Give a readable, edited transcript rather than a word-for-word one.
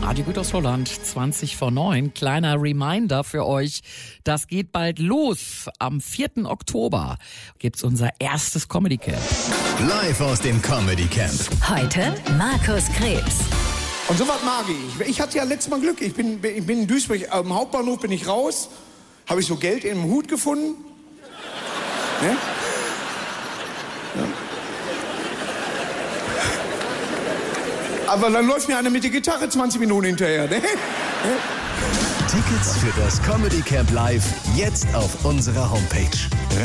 Radio Gütersloh-Land, 20 vor 9. Kleiner Reminder für euch, das geht bald los. Am 4. Oktober gibt's unser erstes Comedy Camp. Live aus dem Comedy Camp. Heute Markus Krebs. Und sowas mag ich. Ich hatte ja letztes Mal Glück. Ich bin in Duisburg, am Hauptbahnhof bin ich raus, habe ich so Geld in einem Hut gefunden. Ja? Ja. Aber dann läuft mir einer mit der Gitarre 20 Minuten hinterher. Ne? Tickets für das Comedy Camp Live jetzt auf unserer Homepage